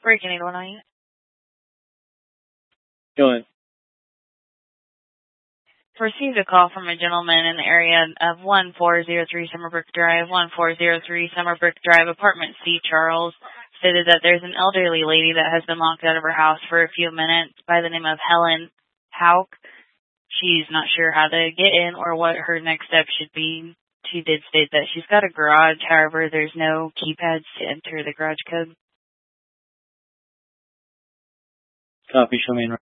Breaking 819. Go ahead. Received a call from a gentleman in the area of 1403 Summerbrook Drive, 1403 Summerbrook Drive, Apartment C, Charles. Stated that there's an elderly lady that has been locked out of her house for a few minutes by the name of Helen Hauk. She's not sure how to get in or what her next step should be. She did state that she's got a garage, however, there's no keypads to enter the garage code. Copy, show me in.